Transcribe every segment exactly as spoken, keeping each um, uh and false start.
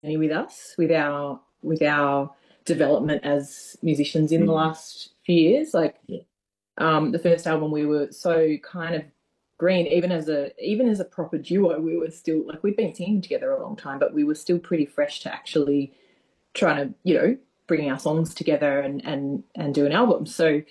with us with our with our development as musicians in the Mm. last few years. Like Yeah. um, the first album, we were so kind of green. Even as a even as a proper duo, we were still like we'd been singing together a long time, but we were still pretty fresh to actually trying to you know bring our songs together and and and do an album. So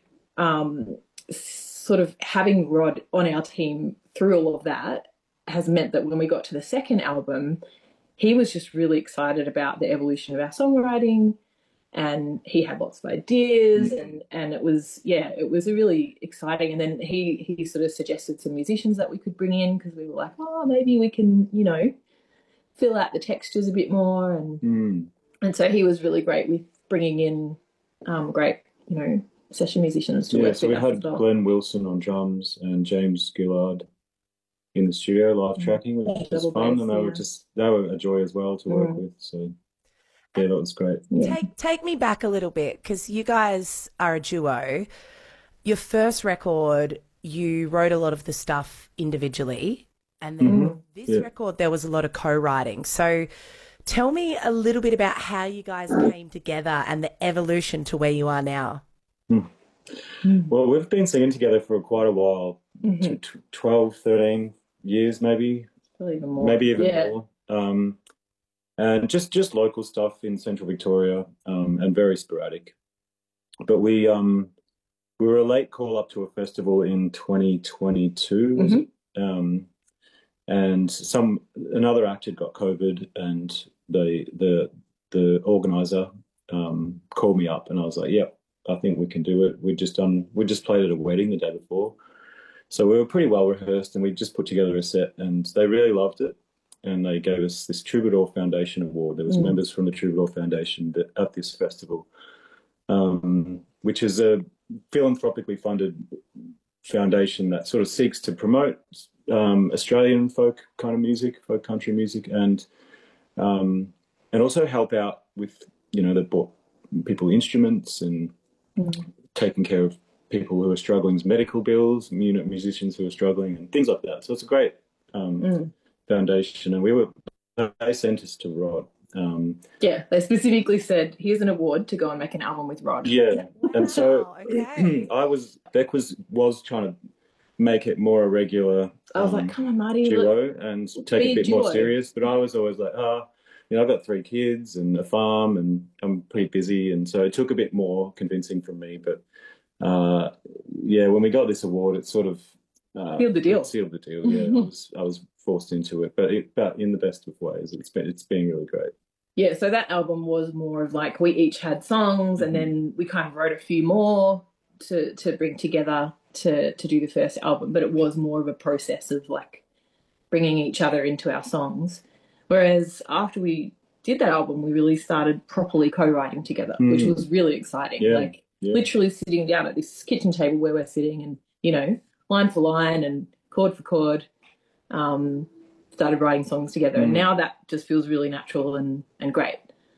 um, sort of having Rod on our team through all of that has meant that when we got to the second album, he was just really excited about the evolution of our songwriting, and he had lots of ideas, and and it was yeah it was really exciting. And then he he sort of suggested some musicians that we could bring in, because we were like, oh, maybe we can you know fill out the textures a bit more. and Mm. and so he was really great with bringing in um, great you know session musicians to Yeah, work so with we us as had well. Glenn Wilson on drums and James Gillard in the studio live tracking, which was Double fun, bass, and they were yeah. just they were a joy as well to work Mm, with. So yeah, And that was great. yeah. take take me back a little bit, because you guys are a duo. Your first record, you wrote a lot of the stuff individually, and then Hmm. Mm. this Yeah. record there was a lot of co-writing. So tell me a little bit about how you guys came together and the evolution to where you are now. Mm. Mm. Well, we've been singing together for quite a while, Mm-hmm. t- t- twelve, thirteen years maybe, Probably even more. maybe even Yeah. more. Um, and just just local stuff in Central Victoria, um, and very sporadic. But we um we were a late call up to a festival in twenty twenty-two, was Mm-hmm. it? Um, and some another act had got COVID, and the the the organizer um, called me up, and I was like, "Yep, I think we can do it." We just done we just played at a wedding the day before, so we were pretty well rehearsed, and we just put together a set, and they really loved it, and they gave us this Troubadour Foundation award. There was Mm. members from the Troubadour Foundation that, at this festival, um, which is a philanthropically funded foundation that sort of seeks to promote um, Australian folk kind of music, folk country music, and um, and also help out with you know the bought people instruments and Mm. taking care of people who are struggling with medical bills, mu- musicians who are struggling, and things like that. So it's a great um, Mm. foundation, and we were they sent us to Rod. Um, Yeah, they specifically said, here's an award to go and make an album with Rod. yeah, and so Wow, okay. I was Beck was was trying to make it more a regular I was like, um, come on, Marty, look, duo and take it be a a bit more duo. serious. But I was always like, ah, you know, I've got three kids and a farm, and I'm pretty busy, and so it took a bit more convincing from me. But uh, yeah, when we got this award, it sort of uh, Sealed the deal. it sealed the deal. Yeah, I was I was forced into it, but it, but in the best of ways. It's been it's been really great. Yeah, so that album was more of like we each had songs, and Mhm. then we kind of wrote a few more to to bring together to to do the first album, but it was more of a process of like bringing each other into our songs. Whereas after we did that album, we really started properly co-writing together, which Mm. was really exciting. Yeah, Like yeah. literally sitting down at this kitchen table where we're sitting, and you know, line for line and chord for chord, um, started writing songs together. Mm. And now that just feels really natural and and great.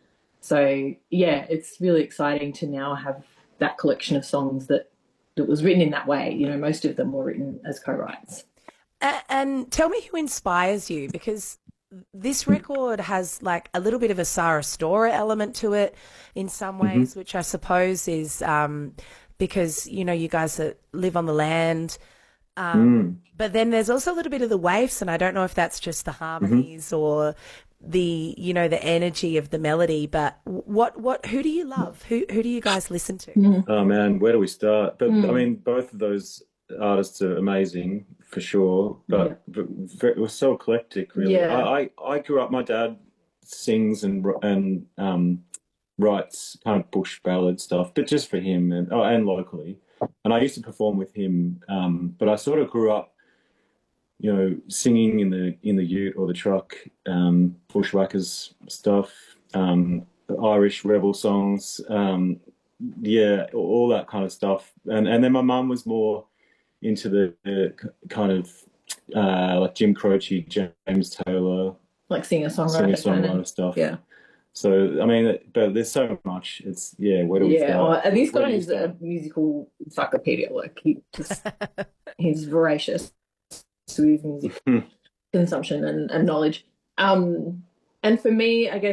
So yeah, it's really exciting to now have that collection of songs that that was written in that way. You know, most of them were written as co-writes. A- And tell me who inspires you, because this record has like a little bit of a Sarah Storer element to it in some Mhm. ways, which I suppose is um, because, you know, you guys that live on the land. Um, Mm. but then there's also a little bit of the waves, and I don't know if that's just the Mm-hmm. harmonies or the, you know, the energy of the melody. But what, what, who do you love? Who, who do you guys listen to? Mm. Oh man, where do we start? But I Mm. mean, both of those artists are amazing for sure. But, Yeah. but ve- it was so eclectic, really. Yeah. I, I I grew up. My dad sings and and um, writes kind of bush ballad stuff, but just for him and oh, and locally. And I used to perform with him. Um, but I sort of grew up, you know, singing in the in the ute or the truck, um, bushwhackers stuff, um, Irish rebel songs, um, yeah, all that kind of stuff. And and then my mum was more into the, the kind of uh, like Jim Croce, James Taylor, Like singer singer songwriter kind of. songwriter stuff. Yeah. So I mean, but there's so much. It's yeah. Where do we Yeah. Oh, start? and this Where guy do you is a start? musical encyclopedia. Like he just he's voracious to his music Hmm. consumption and, and knowledge. Um And for me, I guess